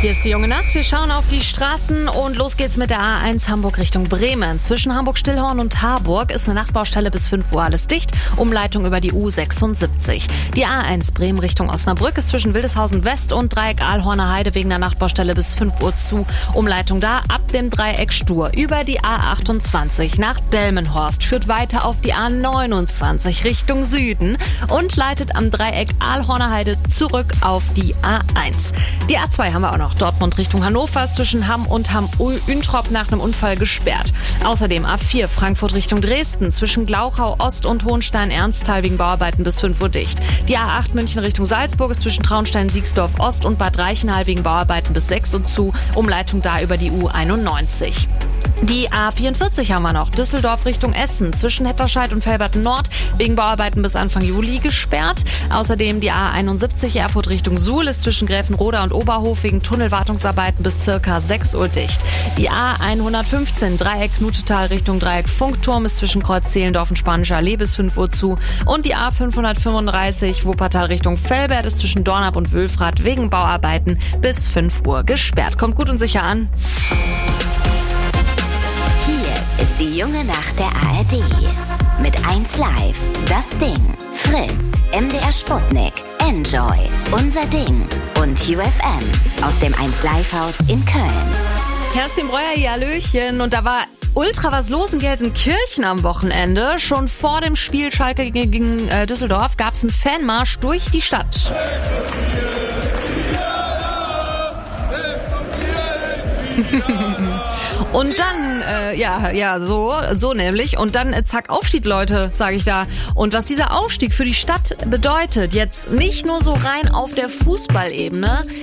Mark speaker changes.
Speaker 1: Hier ist die junge Nacht. Wir schauen auf die Straßen und los geht's mit der A1 Hamburg Richtung Bremen. Zwischen Hamburg-Stillhorn und Harburg ist eine Nachtbaustelle bis 5 Uhr alles dicht. Umleitung über die U76. Die A1 Bremen Richtung Osnabrück ist zwischen Wildeshausen West und Dreieck Aalhorner Heide wegen der Nachtbaustelle bis 5 Uhr zu. Umleitung da ab dem Dreieck Stur über die A28 nach Delmenhorst, führt weiter auf die A29 Richtung Süden und leitet am Dreieck Aalhorner Heide zurück auf die A1. Die A2 haben wir auch noch. Dortmund Richtung Hannover ist zwischen Hamm und Hamm-Üntrop nach einem Unfall gesperrt. Außerdem A4 Frankfurt Richtung Dresden zwischen Glauchau Ost und Hohenstein-Ernsthal wegen Bauarbeiten bis 5 Uhr dicht. Die A8 München Richtung Salzburg ist zwischen Traunstein-Siegsdorf Ost und Bad Reichenhall wegen Bauarbeiten bis 6 Uhr zu. Umleitung da über die U91. Die A44 haben wir noch. Düsseldorf Richtung Essen zwischen Hetterscheid und Velbert Nord wegen Bauarbeiten bis Anfang Juli gesperrt. Außerdem die A71 Erfurt Richtung Suhl ist zwischen Gräfenroda und Oberhof wegen Tunnelwartungsarbeiten bis circa 6 Uhr dicht. Die A115 Dreieck Knutetal Richtung Dreieck Funkturm ist zwischen Kreuz Zehlendorf und Spanischer Allee bis 5 Uhr zu. Und die A535 Wuppertal Richtung Velbert ist zwischen Dornap und Wülfrath wegen Bauarbeiten bis 5 Uhr gesperrt. Kommt gut und sicher an.
Speaker 2: Ist die junge Nacht der ARD. Mit 1 Live, Das Ding, Fritz, MDR Sputnik, Enjoy, Unser Ding und UFM aus dem 1 Live Haus in Köln.
Speaker 1: Kerstin Breuer hier, Hallöchen. Und da war ultra was los in Gelsenkirchen am Wochenende. Schon vor dem Spiel Schalke gegen Düsseldorf gab es einen Fanmarsch durch die Stadt. Und dann, so nämlich. Und dann, zack, Aufstieg, Leute, sage ich da. Und was dieser Aufstieg für die Stadt bedeutet, jetzt nicht nur so rein auf der Fußballebene,